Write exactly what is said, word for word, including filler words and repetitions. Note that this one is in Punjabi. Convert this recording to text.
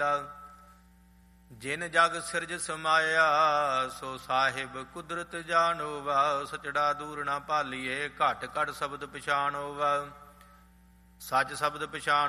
ਮਹਿਲਾ। ਜਿਨ ਜਗ ਸਿਰਜ ਸਮਾਇਆ ਸੋ ਸਾਹਿਬ ਕੁਦਰਤ ਜਾਣੋਵਾ। ਸਚੜਾ ਦੂਰ ਨਾ ਭਾਲੀਏ ਘਟ ਘਟ ਸ਼ਬਦ ਪਛਾਣੋਵਾ। ਸੱਚ ਸ਼ਬਦ ਪਛਾਣ